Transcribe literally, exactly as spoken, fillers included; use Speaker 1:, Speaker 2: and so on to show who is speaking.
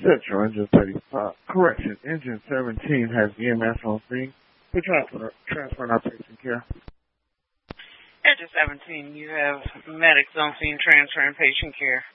Speaker 1: Central, Engine thirty-five. Correction, Engine seventeen has E M S on scene. We're transfer, transferring our patient care.
Speaker 2: Engine seventeen, you have medics on scene transferring patient care.